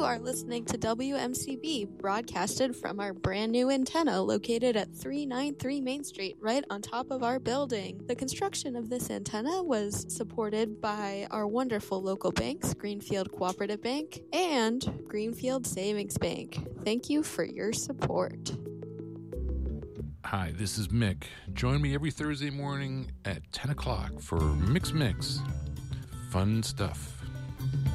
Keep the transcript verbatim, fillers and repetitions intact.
You are listening to W M C B, broadcasted from our brand new antenna located at three ninety-three Main Street, right on top of our building. The construction of this antenna was supported by our wonderful local banks, Greenfield Cooperative Bank and Greenfield Savings Bank. Thank you for your support. Hi, this is Mick. Join me every Thursday morning at ten o'clock for Mix Mix. Fun stuff.